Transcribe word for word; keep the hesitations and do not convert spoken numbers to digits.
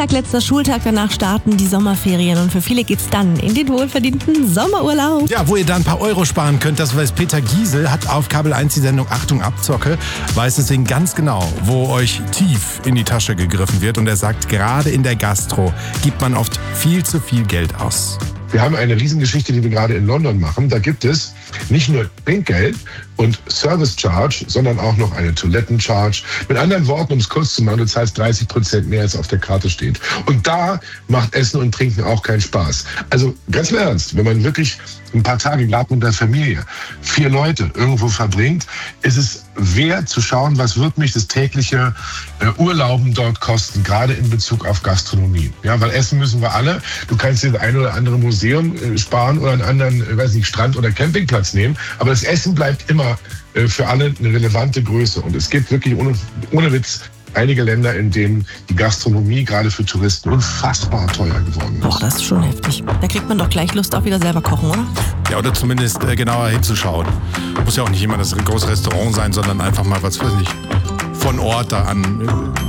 Freitag, letzter Schultag, danach starten die Sommerferien und für viele geht's dann in den wohlverdienten Sommerurlaub. Ja, wo ihr da ein paar Euro sparen könnt, das weiß Peter Giesel, hat auf Kabel eins die Sendung Achtung Abzocke, weiß deswegen ganz genau, wo euch tief in die Tasche gegriffen wird und er sagt, gerade in der Gastro gibt man oft viel zu viel Geld aus. Wir haben eine Riesengeschichte, die wir gerade in London machen. Da gibt es nicht nur Trinkgeld und Service Charge, sondern auch noch eine Toiletten-Charge. Mit anderen Worten, um es kurz zu machen, du zahlst dreißig Prozent mehr, als auf der Karte steht. Und da macht Essen und Trinken auch keinen Spaß. Also ganz im Ernst, wenn man wirklich ein paar Tage, gerade mit der Familie, vier Leute irgendwo verbringt, ist es wert zu schauen, was wird mich das tägliche äh, Urlauben dort kosten, gerade in Bezug auf Gastronomie. Ja, weil essen müssen wir alle. Du kannst dir das ein oder andere Museum äh, sparen oder einen anderen, äh, weiß nicht, Strand oder Campingplatz nehmen, aber das Essen bleibt immer äh, für alle eine relevante Größe. Und es gibt wirklich ohne, ohne Witz einige Länder, in denen die Gastronomie gerade für Touristen unfassbar teuer geworden ist. Boah, das ist schon heftig. Da kriegt man doch gleich Lust auf wieder selber kochen, oder? Ja, oder zumindest äh, genauer hinzuschauen. Muss ja auch nicht immer das große Restaurant sein, sondern einfach mal, was weiß ich, von Ort da an